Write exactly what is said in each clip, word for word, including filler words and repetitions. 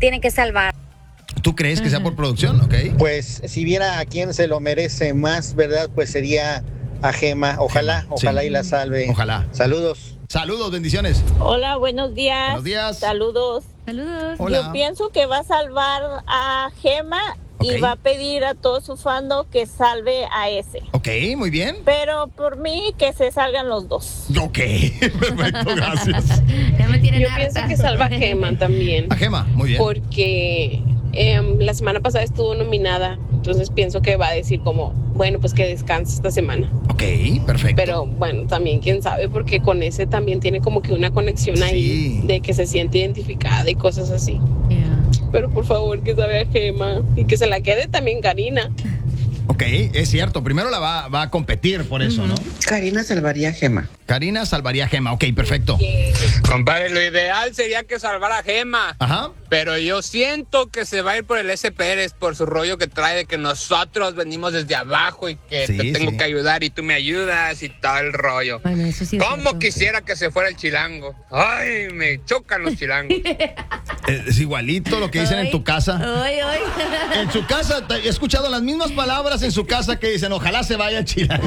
tiene que salvar. ¿Tú crees que sea por producción? Ok. Pues si viera a quién se lo merece más, ¿verdad? Pues sería a Gema. Ojalá, Gema, ojalá sí. y la salve. Ojalá. Saludos. Saludos, bendiciones. Hola, buenos días. Buenos días. Saludos. Saludos. Hola. Yo pienso que va a salvar a Gema Ok. y va a pedir a todo su fandom que salve a ese. Ok, muy bien. Pero por mí que se salgan los dos. Ok, perfecto, gracias. Ya me tienen Yo harta. pienso que salva a Gema también. A Gema, muy bien. Porque eh, la semana pasada estuvo nominada. Entonces pienso que va a decir como, bueno, pues que descanse esta semana. Ok, perfecto. Pero bueno, también quién sabe, porque con ese también tiene como que una conexión Sí. ahí de que se siente identificada y cosas así. Yeah. Pero por favor que salve a Gema y que se la quede también Karina. Ok, es cierto. Primero la va, va a competir por eso, ¿no? Karina salvaría a Gema. Karina salvaría a Gema. Ok, perfecto. Compadre, lo ideal sería que salvara a Gema. Ajá. Pero yo siento que se va a ir por el S. Pérez, por su rollo que trae de que nosotros venimos desde abajo y que Sí, te tengo sí. que ayudar y tú me ayudas y todo el rollo. Bueno, eso sí es ¿Cómo cierto. quisiera que se fuera el chilango? Ay, me chocan los chilangos. Es igualito lo que dicen en tu casa. Ay, ay. En su casa, te- he escuchado las mismas palabras en su casa que dicen, ojalá se vaya a Chilango.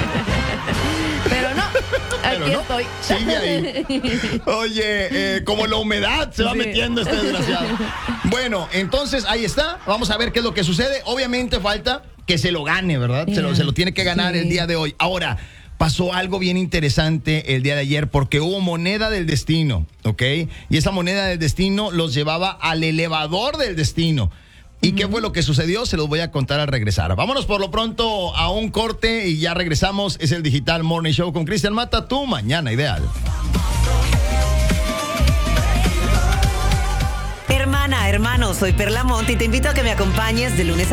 Pero no, aquí Pero no, estoy. sigue ahí. Oye, eh, como la humedad se va Sí. metiendo este desgraciado. Bueno, entonces ahí está. Vamos a ver qué es lo que sucede. Obviamente falta que se lo gane, ¿verdad? Se, lo, Yeah. se lo tiene que ganar Sí. el día de hoy. Ahora, pasó algo bien interesante el día de ayer porque hubo moneda del destino, ¿ok? Y esa moneda del destino los llevaba al elevador del destino. ¿Y qué fue lo que sucedió? Se los voy a contar al regresar. Vámonos por lo pronto a un corte y ya regresamos. Es el Digital Morning Show con Cristian Mata, tu mañana ideal. Hermana, hermano, soy Perla Monte y te invito a que me acompañes de lunes a